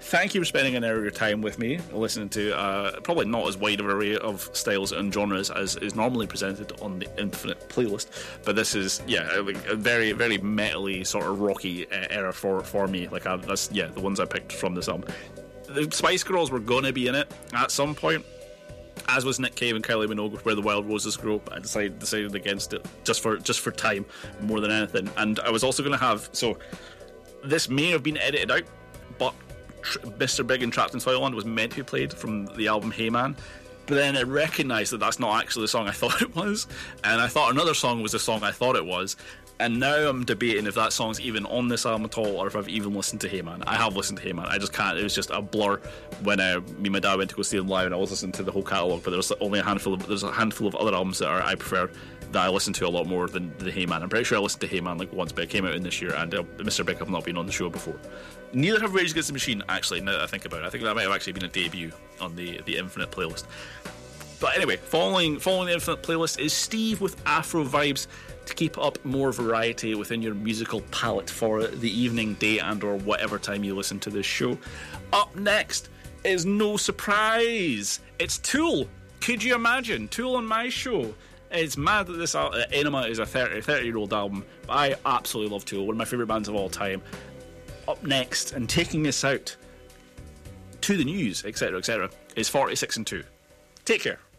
thank you for spending an hour of your time with me, listening to probably not as wide of an array of styles and genres as is normally presented on the Infinite playlist, but this is, a very, very metally, sort of rocky era for me. That's the ones I picked from this album. The Spice Girls were going to be in it at some point, as was Nick Cave and Kylie Minogue with Where the Wild Roses Grow, but I decided against it just for time more than anything. And I was also going to have, so this may have been edited out, but Mr. Big and Trapped in Toyland was meant to be played from the album Hey Man, but then I recognised that that's not actually the song I thought it was, and I thought another song was the song I thought it was, and now I'm debating if that song's even on this album at all, or if I've even listened to Hey Man. I have listened to Hey Man, I just can't, it was just a blur when me and my dad went to go see them live, and I was listening to the whole catalogue, but there's only a handful of other albums that I prefer, that I listen to a lot more than the Hey Man. I'm pretty sure I listened to Hey Man like once, but it came out in this year, and Mr. Big have not been on the show before. Neither have Rage Against the Machine, actually, now that I think about it. I think that might have actually been a debut on the Infinite playlist. But anyway, following the Infinite playlist is Steve with Afro Vibes, to keep up more variety within your musical palette for the evening, day, and or whatever time you listen to this show. Up next is no surprise, it's Tool. Could you imagine? Tool on my show. It's mad that this Enema is a 30-year-old album, but I absolutely love Tool, one of my favourite bands of all time. Up next, and taking us out to the news, etc., etc., is 46 and 2. Take care.